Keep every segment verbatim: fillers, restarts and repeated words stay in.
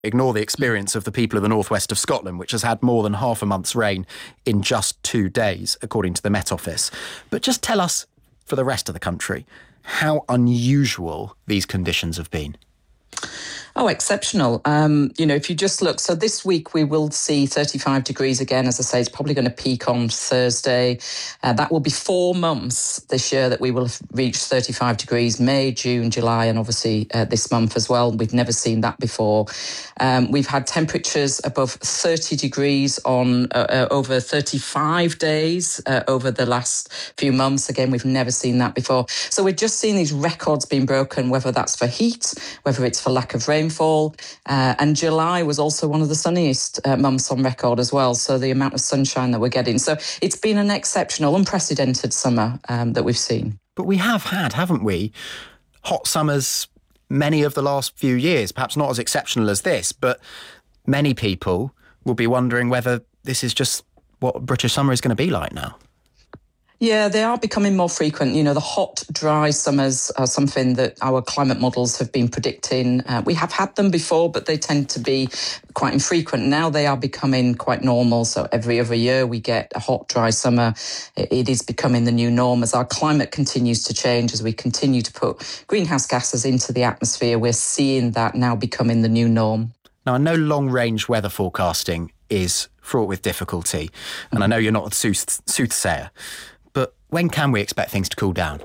Ignore the experience of the people of the northwest of Scotland, which has had more than half a month's rain in just two days, according to the Met Office. But just tell us, for the rest of the country, how unusual these conditions have been. Oh, exceptional. Um, you know, if you just look, so this week we will see thirty-five degrees again. As I say, it's probably going to peak on Thursday. Uh, that will be four months this year that we will have reached thirty-five degrees, May, June, July, and obviously uh, this month as well. We've never seen that before. Um, we've had temperatures above thirty degrees on uh, uh, over thirty-five days uh, over the last few months. Again, we've never seen that before. So we're just seeing these records being broken, whether that's for heat, whether it's for lack of rain. Rainfall, uh, and July was also one of the sunniest uh, months on record as well. So the amount of sunshine that we're getting. So it's been an exceptional, unprecedented summer um, that we've seen. But we have had, haven't we, hot summers many of the last few years, perhaps not as exceptional as this, but many people will be wondering whether this is just what British summer is going to be like now. Yeah, they are becoming more frequent. You know, the hot, dry summers are something that our climate models have been predicting. Uh, we have had them before, but they tend to be quite infrequent. Now they are becoming quite normal. So every other year we get a hot, dry summer. It is becoming the new norm as our climate continues to change, as we continue to put greenhouse gases into the atmosphere. We're seeing that now becoming the new norm. Now, I know long-range weather forecasting is fraught with difficulty, and I know you're not a sooth- soothsayer. But when can we expect things to cool down?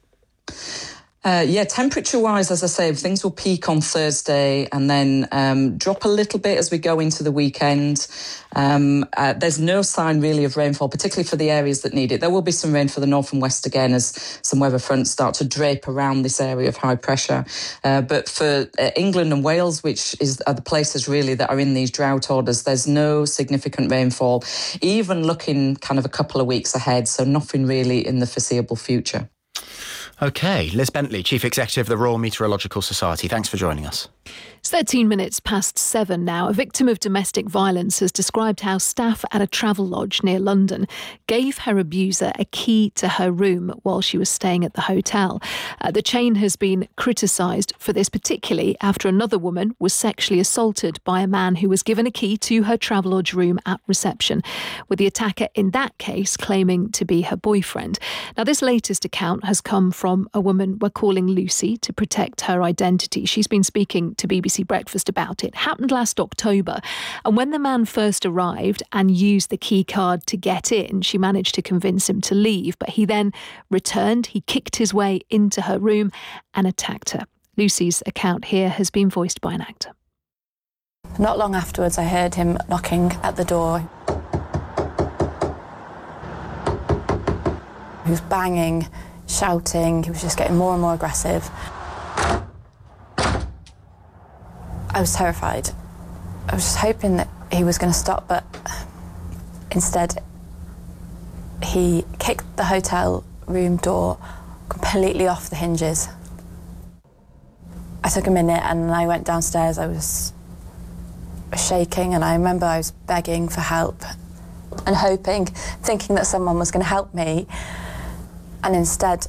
Uh, yeah, temperature-wise, as I say, things will peak on Thursday and then um, drop a little bit as we go into the weekend. Um, uh, there's no sign really of rainfall, particularly for the areas that need it. There will be some rain for the north and west again as some weather fronts start to drape around this area of high pressure. Uh, but for uh, England and Wales, which is are the places really that are in these drought orders, there's no significant rainfall, even looking kind of a couple of weeks ahead. So nothing really in the foreseeable future. OK, Liz Bentley, Chief Executive of the Royal Meteorological Society. Thanks for joining us. It's thirteen minutes past seven now. A victim of domestic violence has described how staff at a travel lodge near London gave her abuser a key to her room while she was staying at the hotel. Uh, the chain has been criticised for this, particularly after another woman was sexually assaulted by a man who was given a key to her travel lodge room at reception, with the attacker in that case claiming to be her boyfriend. Now, this latest account has come from a woman we're calling Lucy to protect her identity. She's been speaking to B B C Breakfast about it. Happened last October, and when the man first arrived and used the key card to get in, she managed to convince him to leave, but he then returned. He kicked his way into her room and attacked her. Lucy's account here has been voiced by an actor. Not long afterwards, I heard him knocking at the door. He was banging, shouting. He was just getting more and more aggressive. I was terrified. I was just hoping that he was going to stop, but instead he kicked the hotel room door completely off the hinges. I took a minute and I went downstairs. I was shaking, and I remember I was begging for help and hoping, thinking that someone was going to help me, and instead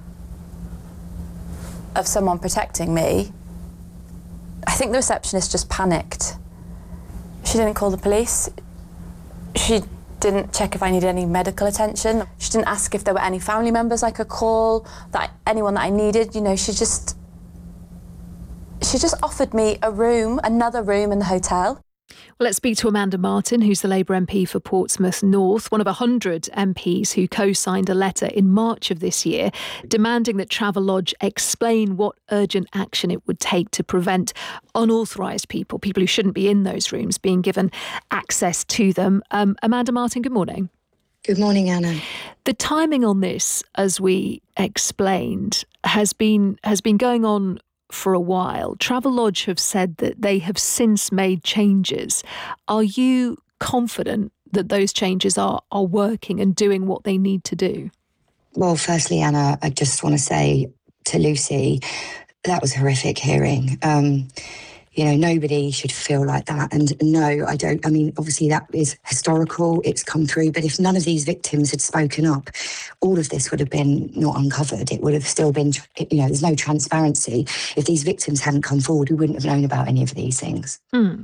of someone protecting me, I think the receptionist just panicked. She didn't call the police. She didn't check if I needed any medical attention. She didn't ask if there were any family members I could call, that anyone that I needed. You know, she just she just offered me a room, another room in the hotel. Well, let's speak to Amanda Martin, who's the Labour M P for Portsmouth North, one of one hundred M Ps who co-signed a letter in March of this year demanding that Travelodge explain what urgent action it would take to prevent unauthorised people, people who shouldn't be in those rooms, being given access to them. Um, Amanda Martin, good morning. Good morning, Anna. The timing on this, as we explained, has been has been going on for a while. Travelodge have said that they have since made changes. Are you confident that those changes are, are working and doing what they need to do? Well, firstly, Anna, I just want to say to Lucy, that was a horrific hearing. Um, You know, nobody should feel like that. And no, I don't. I mean, obviously that is historical. It's come through. But if none of these victims had spoken up, all of this would have been not uncovered. It would have still been, you know, there's no transparency. If these victims hadn't come forward, we wouldn't have known about any of these things. Mm.